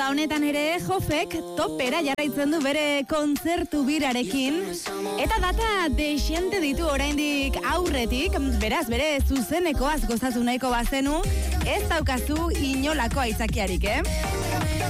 Uda honetan ere Jofek topera jarraitzen du bere kontzertu birarekin. Eta data desiente ditu oraindik aurretik, beraz bere zuzenekoaz gozatu nahiko bazenu, ez daukazu inolako aitzakiarik,